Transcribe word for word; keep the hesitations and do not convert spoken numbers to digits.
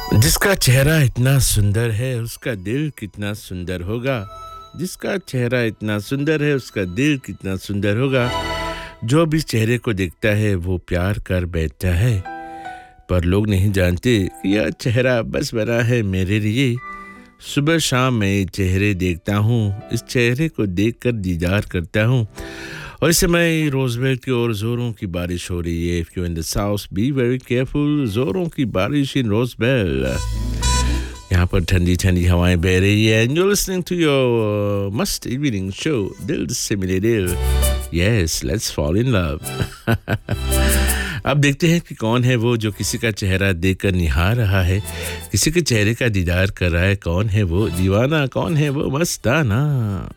जिसका चेहरा इतना सुंदर है उसका दिल कितना सुंदर होगा जिसका चेहरा इतना सुंदर है उसका दिल कितना सुंदर होगा जो भी चेहरे को देखता है वो प्यार कर बैठता है पर लोग नहीं जानते कि यह चेहरा बस बना है मेरे लिए सुबह शाम मैं ये चेहरे देखता हूँ इस चेहरे को देखकर दीदार करता हूँ और इस समय रोजबेल की ओर जोरों की बारिश हो रही है if you in the south be very careful जोरों की बारिश इन रोजबेल यहाँ पर ठंडी ठंडी हवाएं बह रही है and you listening to your must evening show दिल से मिले दिल yes let's fall in love अब देखते हैं कि कौन है वो जो किसी का चेहरा देखकर निहार रहा है किसी के चेहरे का दीदार कर रहा है कौन है वो दीवाना कौन है वो मस्ताना